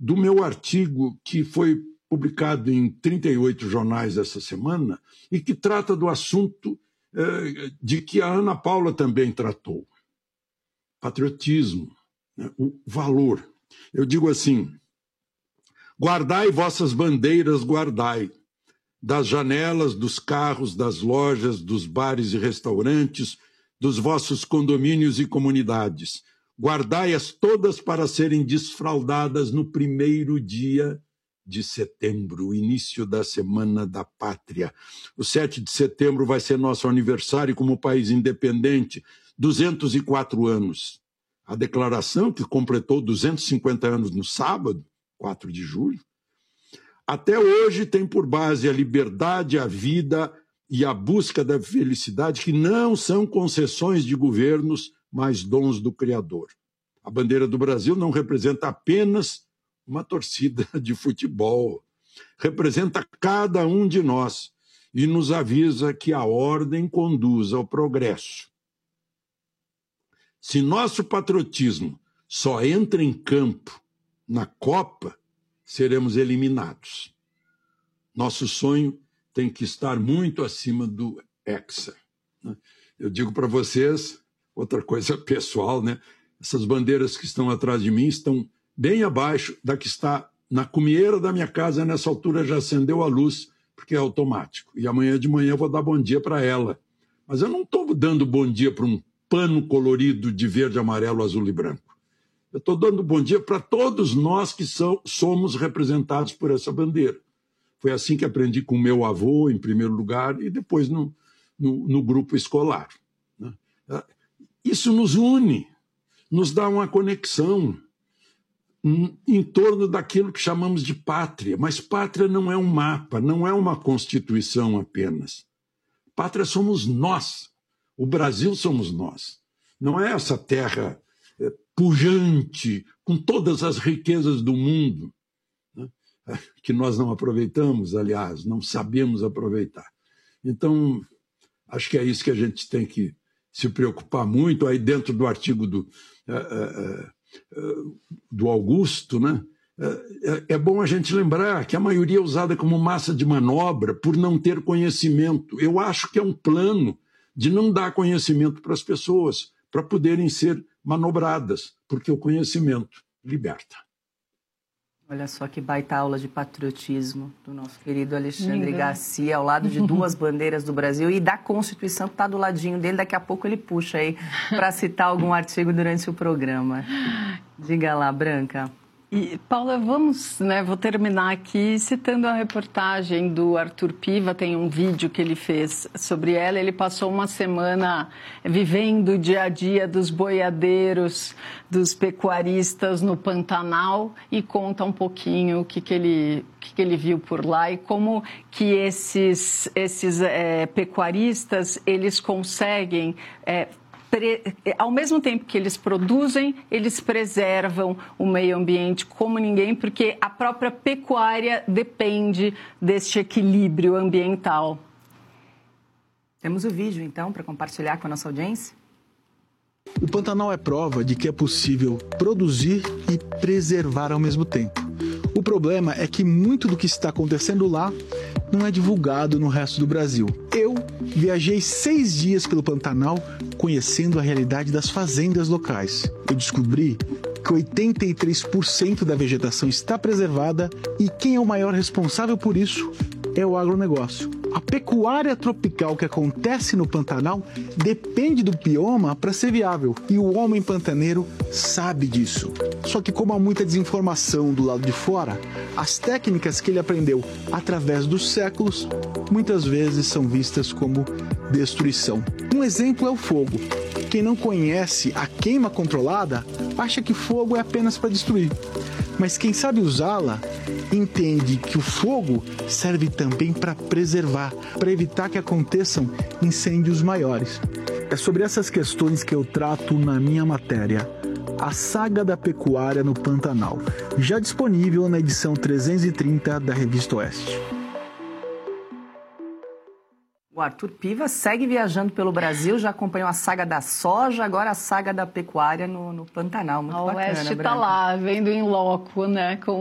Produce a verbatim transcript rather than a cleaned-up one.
do meu artigo que foi publicado em trinta e oito jornais essa semana e que trata do assunto eh, de que a Ana Paula também tratou. Patriotismo, né? O valor. Eu digo assim, guardai vossas bandeiras, guardai, das janelas, dos carros, das lojas, dos bares e restaurantes, dos vossos condomínios e comunidades. Guardai-as todas para serem desfraldadas no primeiro dia de setembro, o início da Semana da Pátria. O sete de setembro vai ser nosso aniversário como país independente, duzentos e quatro anos. A declaração, que completou duzentos e cinquenta anos no sábado, quatro de julho, até hoje tem por base a liberdade, a vida e a busca da felicidade, que não são concessões de governos, mas dons do Criador. A bandeira do Brasil não representa apenas uma torcida de futebol, representa cada um de nós e nos avisa que a ordem conduz ao progresso. Se nosso patriotismo só entra em campo na Copa, seremos eliminados. Nosso sonho tem que estar muito acima do Hexa. Eu digo para vocês, outra coisa pessoal, né? Essas bandeiras que estão atrás de mim estão bem abaixo da que está na cumieira da minha casa. Nessa altura já acendeu a luz, porque é automático. E amanhã de manhã eu vou dar bom dia para ela. Mas eu não estou dando bom dia para um pano colorido de verde, amarelo, azul e branco. Eu estou dando bom dia para todos nós que são, somos representados por essa bandeira. Foi assim que aprendi com meu avô, em primeiro lugar, e depois no, no, no grupo escolar. Né? Isso nos une, nos dá uma conexão em, em torno daquilo que chamamos de pátria. Mas pátria não é um mapa, não é uma constituição apenas. Pátria somos nós. O Brasil somos nós. Não é essa terra é, pujante, com todas as riquezas do mundo, né? Que nós não aproveitamos, aliás, não sabemos aproveitar. Então, acho que é isso que a gente tem que se preocupar muito. Aí dentro do artigo do, uh, uh, uh, do Augusto, né? uh, é bom a gente lembrar que a maioria é usada como massa de manobra por não ter conhecimento. Eu acho que é um plano de não dar conhecimento para as pessoas, para poderem ser manobradas, porque o conhecimento liberta. Olha só que baita aula de patriotismo do nosso querido Alexandre Garcia, ao lado de duas bandeiras do Brasil e da Constituição que está do ladinho dele. Daqui a pouco ele puxa aí para citar algum artigo durante o programa. Diga lá, Branca. E, Paula, vamos, né, vou terminar aqui citando a reportagem do Arthur Piva. Tem um vídeo que ele fez sobre ela. Ele passou uma semana vivendo o dia a dia dos boiadeiros, dos pecuaristas no Pantanal e conta um pouquinho o que, que, ele, o que, que ele viu por lá e como que esses, esses é, pecuaristas, eles conseguem... É, ao mesmo tempo que eles produzem, eles preservam o meio ambiente como ninguém, porque a própria pecuária depende deste equilíbrio ambiental. Temos o vídeo, então, para compartilhar com a nossa audiência? O Pantanal é prova de que é possível produzir e preservar ao mesmo tempo. O problema é que muito do que está acontecendo lá não é divulgado no resto do Brasil. Eu viajei seis dias pelo Pantanal conhecendo a realidade das fazendas locais. Eu descobri que oitenta e três por cento da vegetação está preservada e quem é o maior responsável por isso é o agronegócio. A pecuária tropical que acontece no Pantanal depende do bioma para ser viável e o homem pantaneiro sabe disso. Só que como há muita desinformação do lado de fora, as técnicas que ele aprendeu através dos séculos muitas vezes são vistas como destruição. Um exemplo é o fogo. Quem não conhece a queima controlada acha que fogo é apenas para destruir. Mas quem sabe usá-la entende que o fogo serve também para preservar, para evitar que aconteçam incêndios maiores. É sobre essas questões que eu trato na minha matéria, A Saga da Pecuária no Pantanal, já disponível na edição trezentos e trinta da Revista Oeste. O Arthur Piva segue viajando pelo Brasil, já acompanhou a saga da soja, agora a saga da pecuária no, no Pantanal. Muito a bacana, Oeste Branca. está lá, vendo em loco, né, com